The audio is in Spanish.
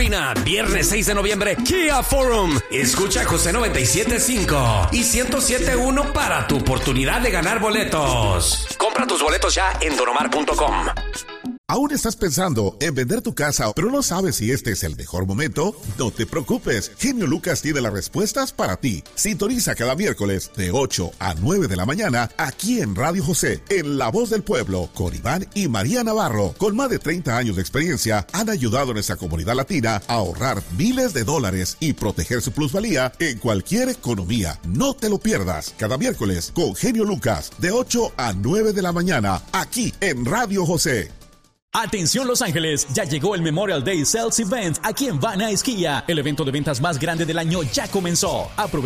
Latina, viernes 6 de noviembre, Kia Forum. Escucha José 97.5 y 107.1 para tu oportunidad de ganar boletos. Compra tus boletos ya en donomar.com. ¿Aún estás pensando en vender tu casa, pero no sabes si este es el mejor momento? No te preocupes, Genio Lucas tiene las respuestas para ti. Sintoniza cada miércoles de 8 a 9 de la mañana aquí en Radio José, en La Voz del Pueblo, con Iván y María Navarro. Con más de 30 años de experiencia, han ayudado a nuestra comunidad latina a ahorrar miles de dólares y proteger su plusvalía en cualquier economía. No te lo pierdas, cada miércoles con Genio Lucas, de 8 a 9 de la mañana, aquí en Radio José. Atención Los Ángeles, ya llegó el Memorial Day Sales Event aquí en Van Nuys Kia. El evento de ventas más grande del año ya comenzó. Aprovecha